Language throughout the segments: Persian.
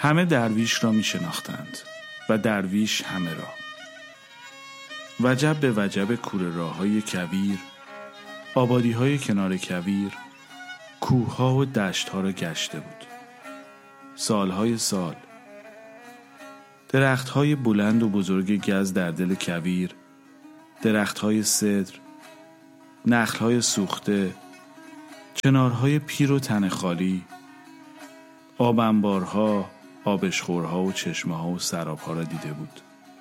همه درویش را می شناختند و درویش همه را. وجب به وجب کوره راه‌های کویر، آبادی‌های کنار کویر، کوه‌ها و دشت‌ها را گشته بود. سالهای سال درخت‌های بلند و بزرگ گز در دل کویر، درخت‌های سدر، نخل‌های سوخته، چنارهای پیر و تنه خالی، آب انبارها، آبشخورها و چشمه‌ها و سراب‌ها را دیده بود.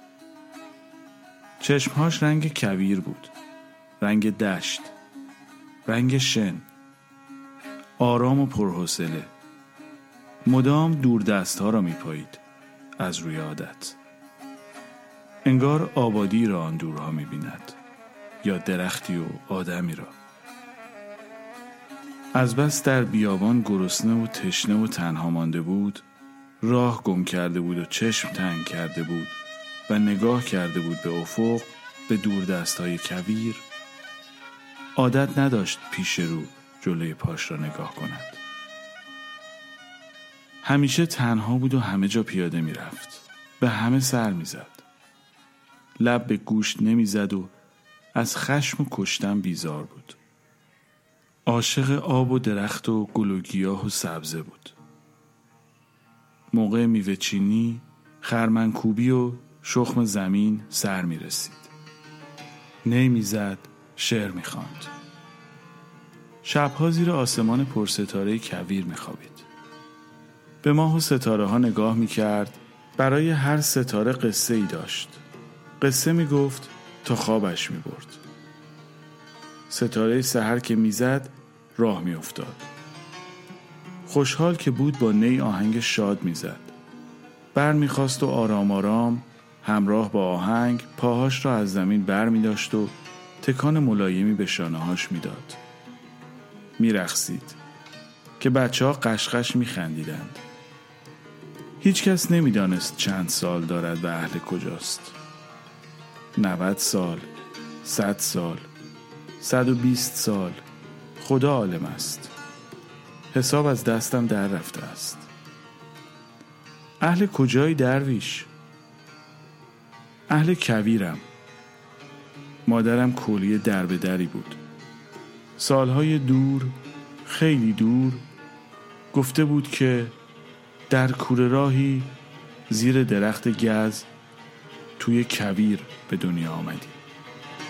چشمهاش رنگ کویر بود، رنگ دشت، رنگ شن، آرام و پرحوصله. مدام دور دست‌ها را می‌پایید از روی عادت. انگار آبادی را آن دورها می‌بیند یا درختی و آدمی را. از بس در بیابان گرسنه و تشنه و تنها مانده بود، راه گم کرده بود و چشم تنگ کرده بود و نگاه کرده بود به افق، به دور دست‌های کویر. عادت نداشت پیش رو جلوی پاش را نگاه کند. همیشه تنها بود و همه جا پیاده می رفت. به همه سر می زد. لب به گوشت نمی زد و از خشم و کشتن بیزار بود. عاشق آب و درخت و گل و گیاه و سبزه بود. موقع میوه چینی، خرمنکوبی و شخم زمین سر می رسید. نی می زد، شعر می خواند. شبها زیر آسمان پرستاره کویر می خوابید. به ماه و ستاره ها نگاه می کرد. برای هر ستاره قصه ای داشت. قصه می گفت تا خوابش می برد. ستاره سحر که می زد راه می افتاد. خوشحال که بود با نی آهنگ شاد می زد. بر می خواست و آرام آرام همراه با آهنگ پاهاش را از زمین بر می داشت و تکان ملایمی به شانه هاش می داد. می رقصید که بچه ها قشقش می خندیدند. هیچ کس نمی دانست چند سال دارد و اهل کجاست. 90 سال، 100 سال، 120 سال، خدا عالم است. حساب از دستم در رفته است. اهل کجایی درویش؟ اهل کویرم. مادرم کولی در به دری بود. سالهای دور، خیلی دور، گفته بود که در کوره راهی زیر درخت گز توی کویر به دنیا آمدی.